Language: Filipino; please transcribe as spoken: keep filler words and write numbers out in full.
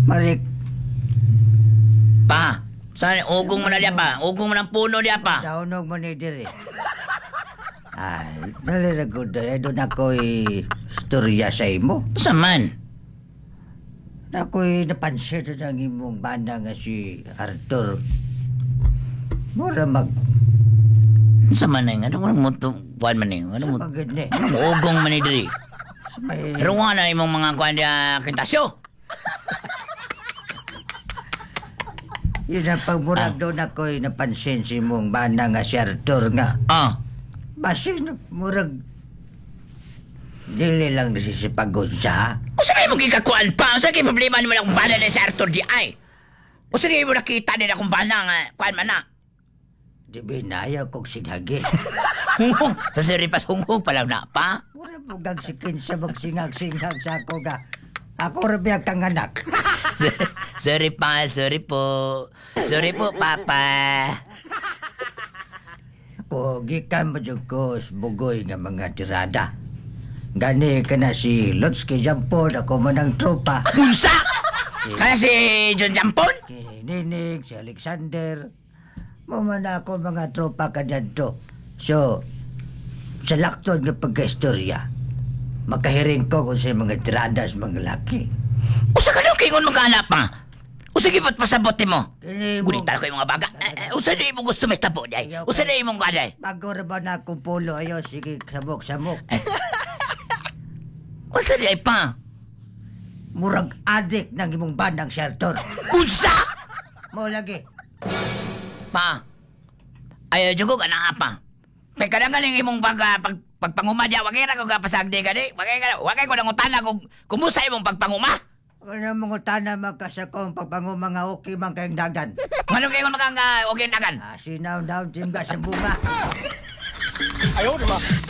Marik, Pa, saan ugong mo na diya pa? Ugong mo ng puno diya pa. daunog mo ni diri. Ay, naliragod na. Doon ako'y istorya sa imo. Saman. Ako'y napansin doon ang imong banda nga si Arthur. Mura mag... Saman na yung ano mo ito? Kuhan man yung ano mo? Sa magad ni. Ugong man ni diri. Sa may... Pero nga na imong mga kuhan diya kintasyo. Yun ang pagmurag doon ako'y napansin si imong banda nga si Arthur nga. Ah. Basin, murag... Dili lang nasisipagon siya. O saan mo gikakuan pa? O saan kayo problema naman akong bana na si Arthur di ay? O saan mo nakita din akong bana nga kuhan man na? Di binayaw kong singhagi. Hungong. Sa siripas hungong pa lang na pa. Mura po gagsikin sa magsinghag-singhag sa ako ga. Ako rin biyak kang anak. sorry, sorry pa, sorry po. Sorry po, Papa. Ako, gikan mo dyan ko sa bugoy nga mga tirada. Gani ka na si Lotsky Jampon, ako man ang tropa. Unsa? Kaya si John Jampon? Si Ninig, si Alexander. Mo man ako mga tropa ka dito. So, sa laktod nga pagka-istorya, makahiring ko kung sa mga tirada sa mga laki. O sa kanong kingon mo kahanap pa? O sige ba't pasabot mo? Kini mo- Gunita ko yung mga baga. Eh, o saan mo gusto may tapo day? O saan mo gaday? Bago rin ba na akong pulo, ayo, sige, samok-samok. O saan pa? Murag adik ng imong bandang shelter. Unsa? Mo lagi. Pa. Ayaw jugo ka na pa. May kadang galing imong baga pag pagpangumadya, wagay na ko kapasagdi ka di. Wagay ka wagay ko nang utana kung kumusta imong pagpanguma. Ano mga tana magkasakong pagpango mga okay man kayong dagan. Ano kayo makang uh, okay nagan? Ah, sinaw daw tim ka sa bunga.